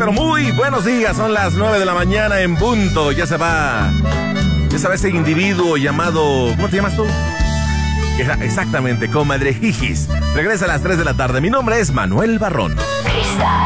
pero muy buenos días. Son las 9 de la mañana en punto. Ya se va ese individuo llamado... ¿Cómo te llamas tú? Exactamente, comadre Jijis. Regresa a las 3 de la tarde. Mi nombre es Manuel Barrón.